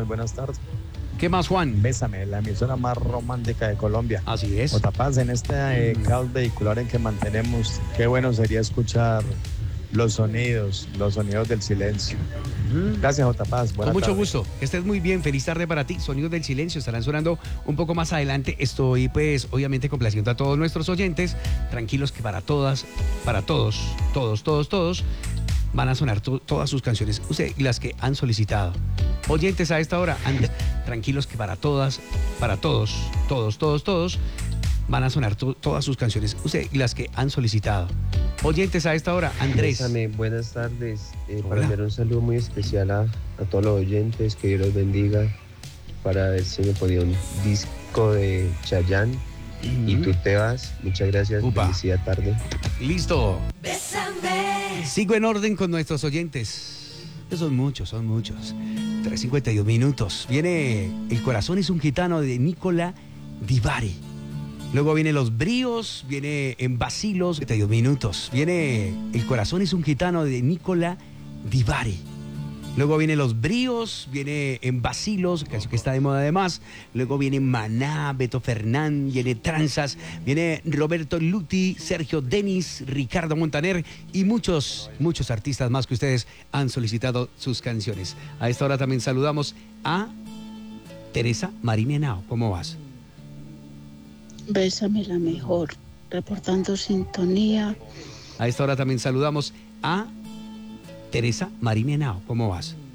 muy buenas tardes. ¿Qué más, Juan? Bésame, la emisora más romántica de Colombia. Así es. Otapaz, en este caos vehicular en que mantenemos, qué bueno sería escuchar los sonidos del silencio. Gracias, Otapaz. Con mucho gusto. Que estés muy bien. Feliz tarde para ti. Sonidos del silencio estarán sonando un poco más adelante. Estoy, pues, obviamente complaciendo a todos nuestros oyentes. Tranquilos que para todos, van a sonar todas sus canciones. Usted, las que han solicitado. Oyentes a esta hora, tranquilos que para todos, van a sonar todas sus canciones. Usted, las que han solicitado. Oyentes a esta hora, Andrés. Bésame, buenas tardes. Para enviar un saludo muy especial a todos los oyentes, que Dios los bendiga. Para ver si me ponía un disco de Chayanne. Y tú te vas. Muchas gracias. Felicidad tarde. Listo. Bésame. Sigo en orden con nuestros oyentes. Son muchos. 3:51 minutos. Viene El corazón es un gitano de Nicola Di Bari. Luego viene Los Bríos, viene En Vacilos, 72 minutos. Viene El corazón es un gitano de Nicola Di Bari. Luego viene Los Bríos, viene En Vacilos, canción que está de moda además. Luego viene Maná, Beto Fernán, viene Tranzas, viene Roberto Luti, Sergio Denis, Ricardo Montaner y muchos artistas más que ustedes han solicitado sus canciones. A esta hora también saludamos a Teresa Marín Henao. ¿Cómo vas? Bésame la mejor, reportando sintonía. A esta hora también saludamos a Teresa Marín Henao. ¿Cómo vas?